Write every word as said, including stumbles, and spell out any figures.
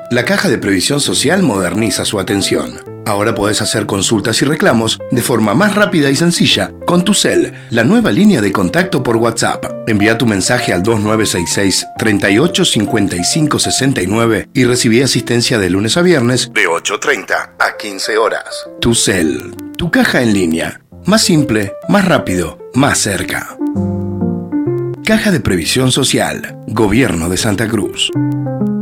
La Caja de Previsión Social moderniza su atención. Ahora podés hacer consultas y reclamos de forma más rápida y sencilla con TuCel, la nueva línea de contacto por WhatsApp. Envía tu mensaje al dos nueve seis seis, treinta y ocho, cincuenta y cinco, sesenta y nueve y recibí asistencia de lunes a viernes de ocho treinta a quince horas. TuCel, tu caja en línea. Más simple, más rápido, más cerca. Caja de Previsión Social, Gobierno de Santa Cruz.